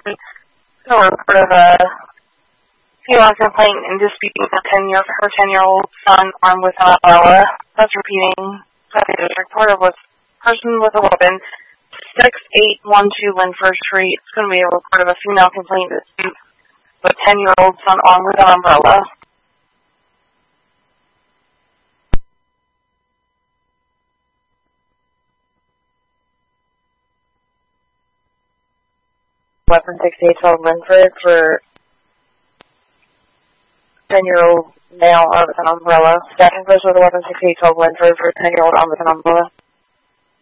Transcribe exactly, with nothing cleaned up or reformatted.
So a report of a female complaint in disputing a ten-year her ten-year-old son armed with an umbrella. That's repeating. Second district report of a person with a weapon. Six eight one two Linford Street. It's going to be a report of a female complaint dispute with a ten-year-old son armed with an umbrella. Weapon six eight twelve Linford for ten-year-old male armed with an umbrella. Staffing post with a weapon six eight twelve Linford for ten-year-old armed with an umbrella.